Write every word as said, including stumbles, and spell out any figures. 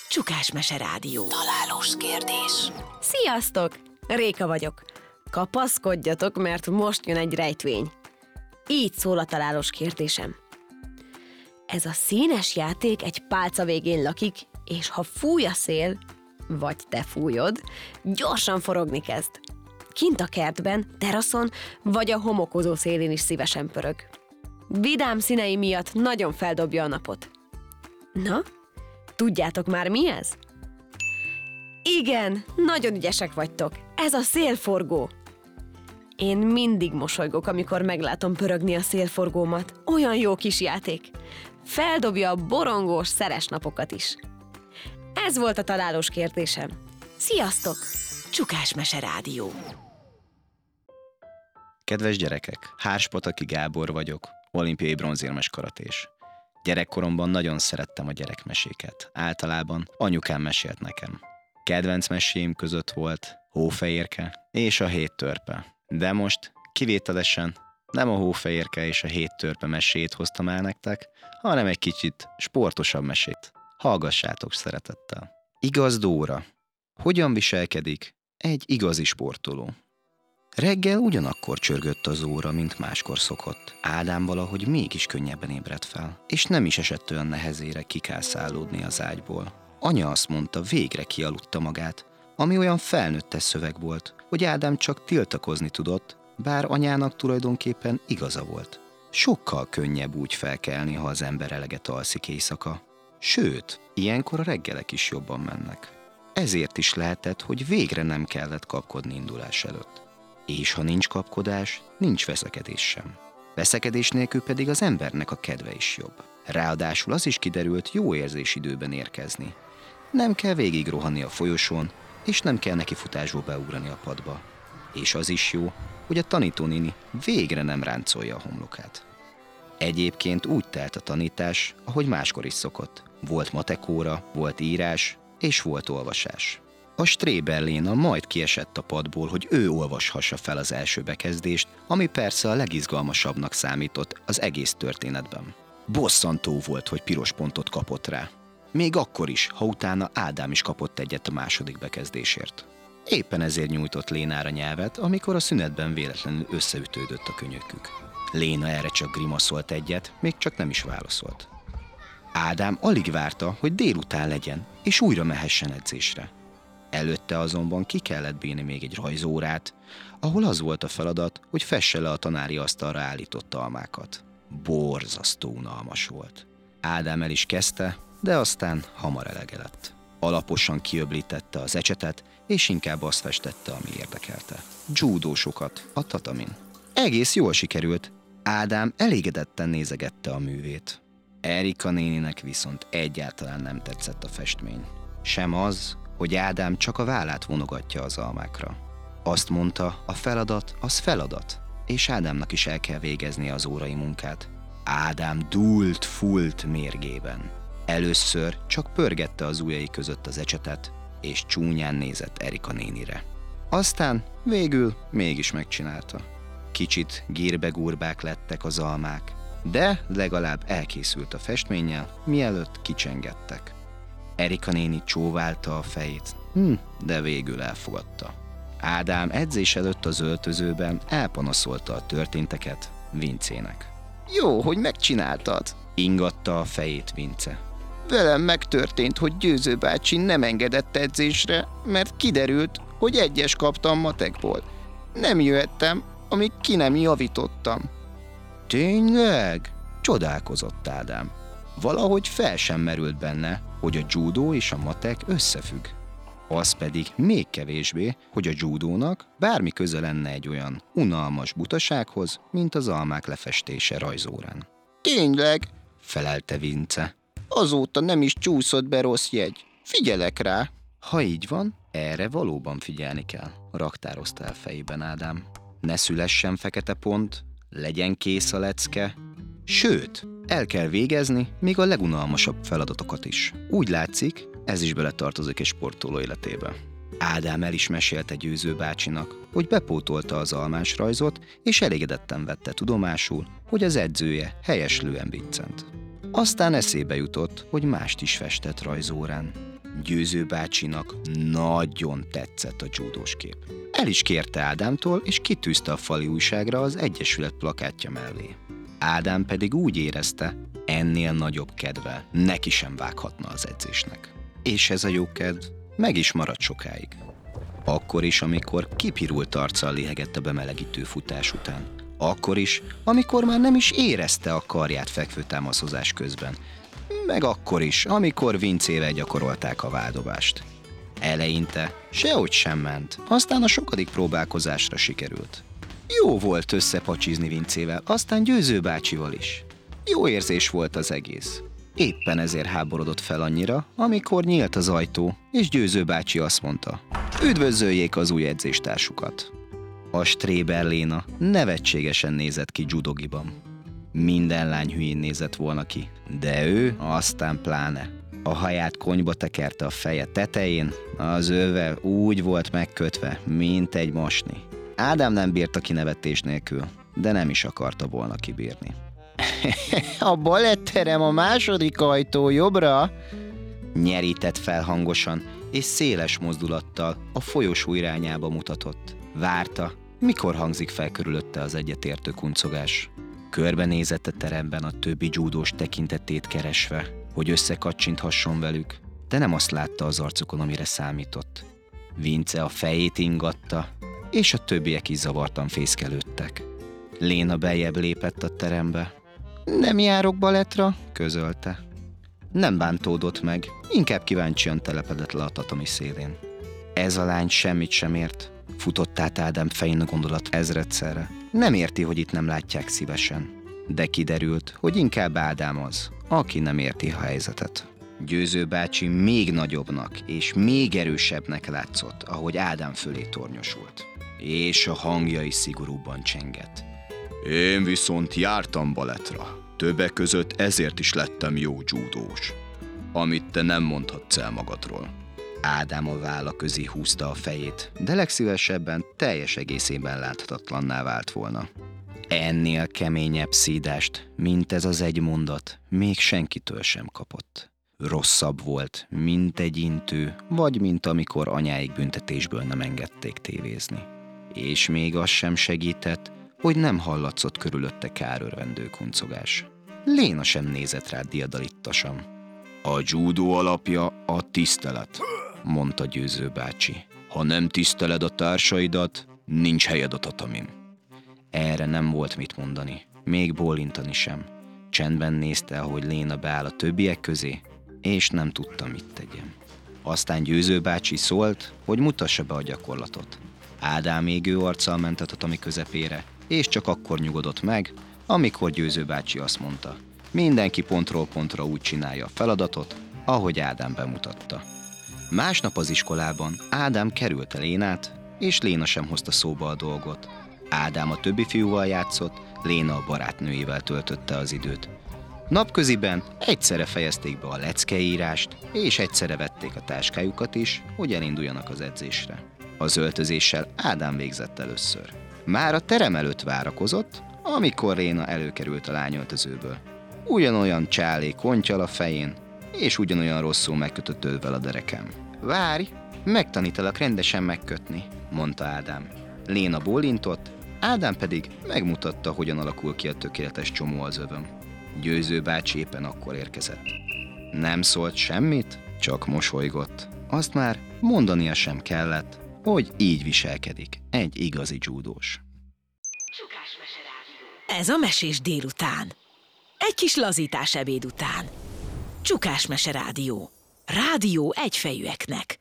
Csukásmese Rádió. Találós kérdés. Sziasztok! Réka vagyok. Kapaszkodjatok, mert most jön egy rejtvény. Így szól a találós kérdésem. Ez a színes játék egy pálca végén lakik, és ha fúj a szél, vagy te fújod, gyorsan forogni kezd. Kint a kertben, teraszon, vagy a homokozó szélén is szívesen pörög. Vidám színei miatt nagyon feldobja a napot. Na, tudjátok már mi ez? Igen, nagyon ügyesek vagytok. Ez a szélforgó. Én mindig mosolygok, amikor meglátom pörögni a szélforgómat. Olyan jó kis játék. Feldobja a borongós, szeres napokat is. Ez volt a találós kérdésem. Sziasztok! Csukásmese Rádió. Kedves gyerekek, Hárspataki Gábor vagyok, olimpiai bronzérmes karatés. Gyerekkoromban nagyon szerettem a gyerekmeséket. Általában anyukám mesélt nekem. Kedvenc meséim között volt Hófehérke és a Hét törpe. De most kivételesen nem a Hófehérke és a Hét törpe mesét hoztam el nektek, hanem egy kicsit sportosabb mesét. Hallgassátok szeretettel. Igaz Dóra. Hogyan viselkedik egy igazi sportoló? Reggel ugyanakkor csörgött az óra, mint máskor szokott. Ádám valahogy mégis könnyebben ébredt fel, és nem is esett olyan nehezére kikászálódni az ágyból. Anya azt mondta, végre kialudta magát, ami olyan felnőttes szöveg volt, hogy Ádám csak tiltakozni tudott, bár anyának tulajdonképpen igaza volt. Sokkal könnyebb úgy felkelni, ha az ember eleget alszik éjszaka. Sőt, ilyenkor a reggelek is jobban mennek. Ezért is lehetett, hogy végre nem kellett kapkodni indulás előtt. És ha nincs kapkodás, nincs veszekedés sem. Veszekedés nélkül pedig az embernek a kedve is jobb. Ráadásul az is kiderült, jó érzés időben érkezni. Nem kell végig rohanni a folyosón, és nem kell neki futásból beugrani a padba. És az is jó, hogy a tanítónéni végre nem ráncolja a homlokát. Egyébként úgy telt a tanítás, ahogy máskor is szokott. Volt matekóra, volt írás, és volt olvasás. A Stréber Léna majd kiesett a padból, hogy ő olvashassa fel az első bekezdést, ami persze a legizgalmasabbnak számított az egész történetben. Bosszantó volt, hogy piros pontot kapott rá. Még akkor is, ha utána Ádám is kapott egyet a második bekezdésért. Éppen ezért nyújtott Lénára nyelvet, amikor a szünetben véletlenül összeütődött a könyökük. Léna erre csak grimaszolt egyet, még csak nem is válaszolt. Ádám alig várta, hogy délután legyen, és újra mehessen edzésre. Előtte azonban ki kellett bírni még egy rajzórát, ahol az volt a feladat, hogy fesse le a tanári asztalra állított almákat. Borzasztó unalmas volt. Ádám el is kezdte, de aztán hamar elege lett. Alaposan kiöblítette az ecsetet, és inkább azt festette, ami érdekelte. Judósokat a tatamin. Egész jól sikerült. Ádám elégedetten nézegette a művét. Erika néninek viszont egyáltalán nem tetszett a festmény. Sem az, hogy Ádám csak a vállát vonogatja az almákra. Azt mondta, a feladat az feladat, és Ádámnak is el kell végezni az órai munkát. Ádám dúlt, fult mérgében. Először csak pörgette az ujjai között az ecsetet, és csúnyán nézett Erika nénire. Aztán végül mégis megcsinálta. Kicsit gírbe-gurbák lettek az almák, de legalább elkészült a festménnyel, mielőtt kicsengettek. Erika néni csóválta a fejét, hm, de végül elfogadta. Ádám edzés előtt az öltözőben elpanaszolta a történteket Vincének. Jó, hogy megcsináltad, ingatta a fejét Vince. Velem megtörtént, hogy Győző bácsi nem engedett edzésre, mert kiderült, hogy egyes kaptam matekból. Nem jöhettem, amíg ki nem javítottam. Tényleg? Csodálkozott Ádám. Valahogy fel sem merült benne, hogy a judó és a matek összefügg. Az pedig még kevésbé, hogy a judónak bármi köze lenne egy olyan unalmas butasághoz, mint az almák lefestése rajzórán. Tényleg? Felelte Vince. Azóta nem is csúszott be rossz jegy. Figyelek rá. Ha így van, erre valóban figyelni kell, raktározta el fejében Ádám. Ne szülessen fekete pont, legyen kész a lecke, sőt, el kell végezni még a legunalmasabb feladatokat is. Úgy látszik, ez is beletartozik egy sportoló életébe. Ádám el is mesélte Győző bácsinak, hogy bepótolta az almás rajzot, és elégedetten vette tudomásul, hogy az edzője helyeslően Vincent. Aztán eszébe jutott, hogy mást is festett rajzórán. Győző bácsinak nagyon tetszett a dzsúdós kép. El is kérte Ádámtól, és kitűzte a fali újságra az egyesület plakátja mellé. Ádám pedig úgy érezte, ennél nagyobb kedvel neki sem vághatna az edzésnek. És ez a jó kedv meg is maradt sokáig. Akkor is, amikor kipirult arccal lihegett a bemelegítő futás után. Akkor is, amikor már nem is érezte a karját fekvőtámaszozás közben. Meg akkor is, amikor vincével gyakorolták a váldobást. Eleinte sehogy sem ment, aztán a sokadik próbálkozásra sikerült. Jó volt összepacsizni vincével, aztán Győző bácsival is. Jó érzés volt az egész. Éppen ezért háborodott fel annyira, amikor nyílt az ajtó, és Győző bácsi azt mondta, üdvözöljék az új edzéstársukat. A stréber Léna nevetségesen nézett ki judogiban. Minden lány hülyén nézett volna ki, de ő aztán pláne. A haját konyba tekerte a feje tetején, az öve úgy volt megkötve, mint egy mosni. Ádám nem bírta ki nevetés nélkül, de nem is akarta volna kibírni. A baletterem a második ajtó jobbra, nyerített fel hangosan, és széles mozdulattal a folyosó irányába mutatott. Várta, mikor hangzik fel körülötte az egyetértő kuncogás. Körbenézett a teremben a többi dzsúdós tekintetét keresve, hogy összekacsinthasson velük, de nem azt látta az arcukon, amire számított. Vince a fejét ingatta, és a többiek is zavartan fészkelődtek. Léna beljebb lépett a terembe. Nem járok balettra, közölte. Nem bántódott meg, inkább kíváncsian telepedett le a tatami szélén. Ez a lány semmit sem ért, futott át Ádám fején a gondolat ezredszerre. Nem érti, hogy itt nem látják szívesen. De kiderült, hogy inkább Ádám az, aki nem érti a helyzetet. Győző bácsi még nagyobbnak és még erősebbnek látszott, ahogy Ádám fölé tornyosult. És a hangja is szigorúbban csengett. Én viszont jártam balettra. Többek között ezért is lettem jó dzsúdós. Amit te nem mondhatsz el magadról. Ádám a válla közé húzta a fejét, de legszívesebben teljes egészében láthatatlanná vált volna. Ennél keményebb szídást, mint ez az egy mondat, még senkitől sem kapott. Rosszabb volt, mint egy intő, vagy mint amikor anyáik büntetésből nem engedték tévézni. És még az sem segített, hogy nem hallatszott körülötte kárörvendő kuncogás. Léna sem nézett rá diadalittasan. A dzsúdó alapja a tisztelet, mondta Győző bácsi. Ha nem tiszteled a társaidat, nincs helyed a tatamin. Erre nem volt mit mondani, még bólintani sem. Csendben nézte, ahogy Léna beáll a többiek közé, és nem tudta, mit tegyen. Aztán Győző bácsi szólt, hogy mutassa be a gyakorlatot. Ádám égő arccal ment a tatami közepére, és csak akkor nyugodott meg, amikor Győző bácsi azt mondta, mindenki pontról pontra úgy csinálja a feladatot, ahogy Ádám bemutatta. Másnap az iskolában Ádám kerülte Lénát, és Léna sem hozta szóba a dolgot. Ádám a többi fiúval játszott, Léna a barátnőivel töltötte az időt. Napköziben egyszerre fejezték be a leckeírást, és egyszerre vették a táskájukat is, hogy elinduljanak az edzésre. Az öltözéssel Ádám végzett először. Már a terem előtt várakozott, amikor Léna előkerült a lányöltözőből. Ugyanolyan csálék kontyal a fején, és ugyanolyan rosszul megkötött ödvel a derekem. Várj, megtanítalak rendesen megkötni, mondta Ádám. Léna bólintott, Ádám pedig megmutatta, hogyan alakul ki a tökéletes csomó az övön. Győző bácsi éppen akkor érkezett. Nem szólt semmit, csak mosolygott. Azt már mondania sem kellett, hogy így viselkedik egy igazi dzsúdós. Ez a Mesés délután. Egy kis lazítás ebéd után. Csukás Mese Rádió. Rádió egyfejűeknek.